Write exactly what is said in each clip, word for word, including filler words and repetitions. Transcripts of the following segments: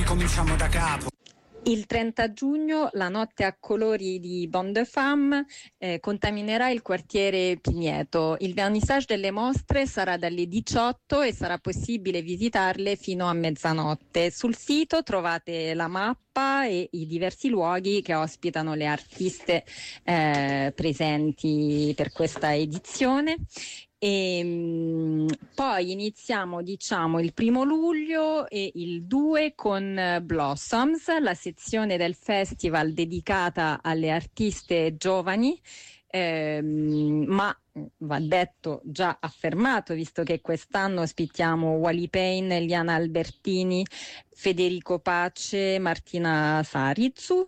ricominciamo da capo. Il trenta giugno la notte a colori di Bon de Femme eh, contaminerà il quartiere Pigneto. Il vernissage delle mostre sarà dalle diciotto e sarà possibile visitarle fino a mezzanotte. Sul sito trovate la mappa e i diversi luoghi che ospitano le artiste eh, presenti per questa edizione. E mh, poi iniziamo diciamo il primo luglio e il due con uh, Blossoms, la sezione del festival dedicata alle artiste giovani, ehm, ma va detto, già affermato, visto che quest'anno ospitiamo Wally Payne, Liana Albertini, Federico Pace, Martina Sarizzu,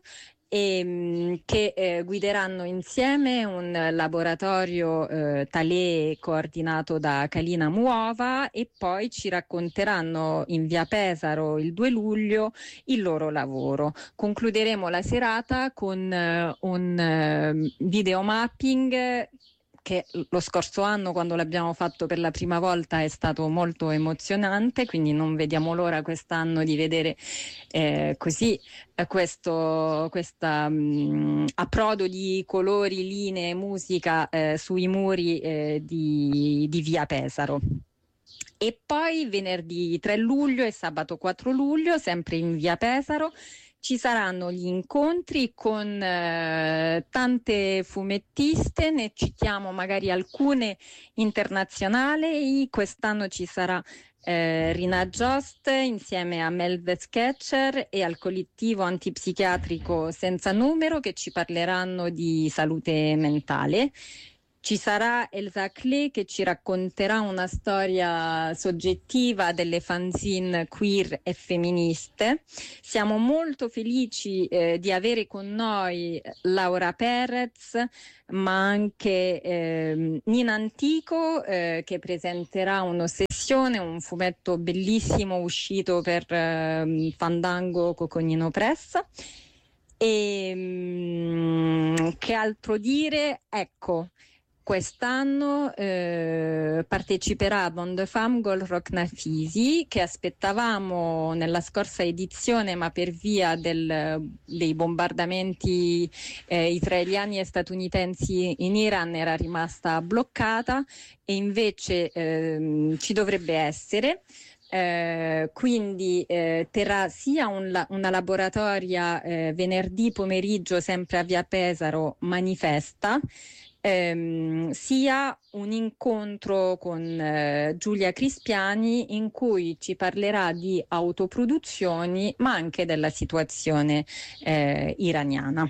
e che eh, guideranno insieme un laboratorio eh, Thalee coordinato da Kalina Muova, e poi ci racconteranno in via Pesaro il due luglio il loro lavoro. Concluderemo la serata con eh, un eh, videomapping che lo scorso anno, quando l'abbiamo fatto per la prima volta, è stato molto emozionante, quindi non vediamo l'ora quest'anno di vedere eh, così eh, questo questa, mh, approdo di colori, linee, musica eh, sui muri eh, di, di via Pesaro. E poi venerdì tre luglio e sabato quattro luglio, sempre in via Pesaro, ci saranno gli incontri con eh, tante fumettiste, ne citiamo magari alcune internazionali. Quest'anno ci sarà eh, Rina Jost insieme a Melve Sketcher e al collettivo antipsichiatrico Senza Numero, che ci parleranno di salute mentale. Ci sarà Elsa Klee che ci racconterà una storia soggettiva delle fanzine queer e femministe. Siamo molto felici eh, di avere con noi Laura Perez, ma anche eh, Nina Antico eh, che presenterà un'ossessione, un fumetto bellissimo uscito per eh, Fandango Cocognino Press. E mh, che altro dire? Ecco, quest'anno eh, parteciperà a Bon de Femme Golrock Nafisi, che aspettavamo nella scorsa edizione, ma per via del, dei bombardamenti eh, israeliani e statunitensi in Iran era rimasta bloccata, e invece eh, ci dovrebbe essere. Eh, quindi eh, terrà sia un la- una laboratoria eh, venerdì pomeriggio sempre a via Pesaro, Manifesta, ehm, sia un incontro con eh, Giulia Crispiani, in cui ci parlerà di autoproduzioni ma anche della situazione eh, iraniana.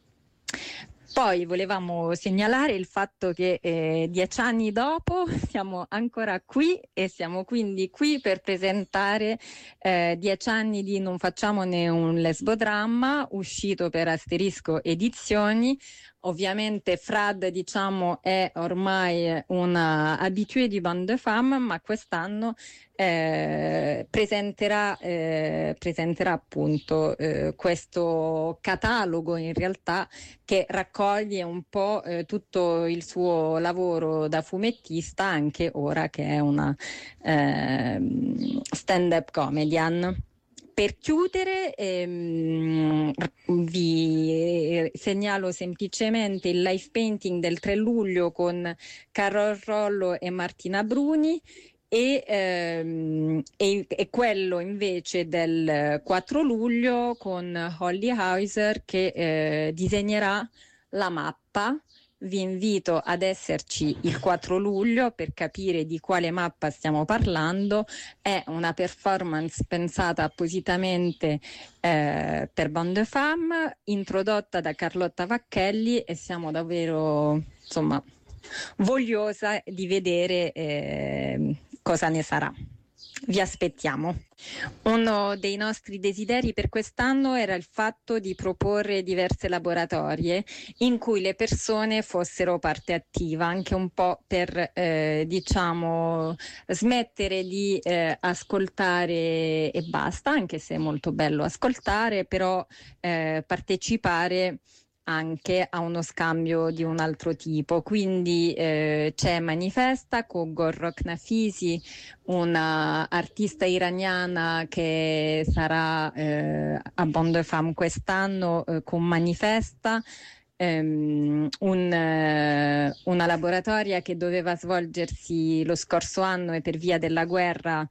Poi volevamo segnalare il fatto che eh, dieci anni dopo siamo ancora qui, e siamo quindi qui per presentare eh, dieci anni di Non facciamone un lesbodramma, uscito per Asterisco Edizioni. Ovviamente Frad, diciamo, è ormai una habituée di Bon de Femme, ma quest'anno eh, presenterà, eh, presenterà appunto eh, questo catalogo, in realtà, che raccoglie un po' eh, tutto il suo lavoro da fumettista, anche ora che è una eh, stand-up comedian. Per chiudere ehm, vi segnalo semplicemente il live painting del tre luglio con Carol Rollo e Martina Bruni, e, ehm, e, e quello invece del quattro luglio con Holly Hauser, che eh, disegnerà la mappa. Vi invito ad esserci il quattro luglio per capire di quale mappa stiamo parlando. È una performance pensata appositamente eh, per Bon de Femme, introdotta da Carlotta Vacchelli, e siamo davvero, insomma, vogliosa di vedere eh, cosa ne sarà. Vi aspettiamo. Uno dei nostri desideri per quest'anno era il fatto di proporre diverse laboratorie in cui le persone fossero parte attiva, anche un po' per eh, diciamo smettere di eh, ascoltare e basta, anche se è molto bello ascoltare, però eh, partecipare anche a uno scambio di un altro tipo. Quindi eh, c'è Manifesta con Gorrok Nafisi, una artista iraniana che sarà eh, a Bon de Femme quest'anno eh, con Manifesta. Um, un, uh, una laboratoria che doveva svolgersi lo scorso anno e per via della guerra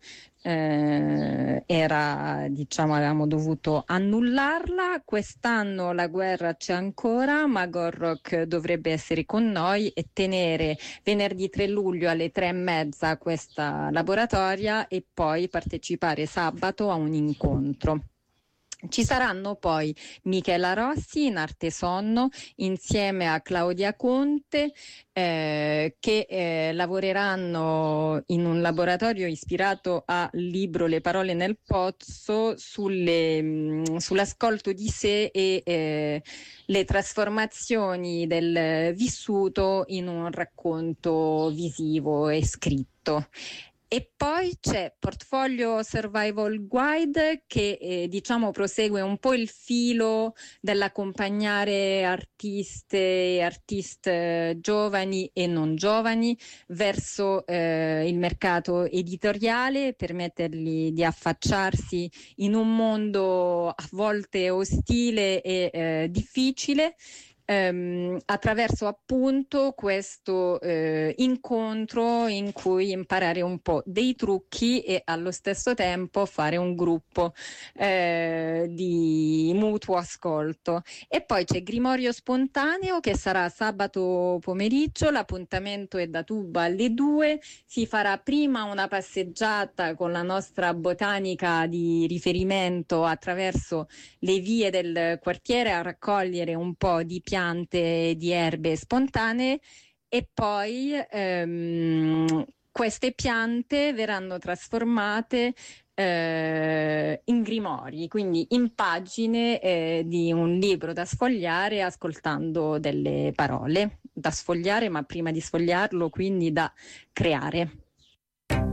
eh, era, diciamo, avevamo dovuto annullarla. Quest'anno la guerra c'è ancora, ma Gorrok dovrebbe essere con noi e tenere venerdì tre luglio alle tre e mezza questa laboratoria e poi partecipare sabato a un incontro. Ci saranno poi Michela Rossi in Arte Sonno insieme a Claudia Conte eh, che eh, lavoreranno in un laboratorio ispirato al libro Le parole nel pozzo sulle, mh, sull'ascolto di sé e eh, le trasformazioni del vissuto in un racconto visivo e scritto. E poi c'è Portfolio Survival Guide che eh, diciamo prosegue un po' il filo dell'accompagnare artiste e artiste giovani e non giovani verso eh, il mercato editoriale, permettergli di affacciarsi in un mondo a volte ostile e eh, difficile. Ehm, attraverso appunto questo eh, incontro in cui imparare un po' dei trucchi e allo stesso tempo fare un gruppo eh, di mutuo ascolto. E poi c'è Grimorio Spontaneo che sarà sabato pomeriggio, l'appuntamento è da Tuba alle due, si farà prima una passeggiata con la nostra botanica di riferimento attraverso le vie del quartiere a raccogliere un po' di piante di erbe spontanee e poi ehm, queste piante verranno trasformate eh, in grimori, quindi in pagine eh, di un libro da sfogliare ascoltando delle parole da sfogliare, ma prima di sfogliarlo quindi da creare.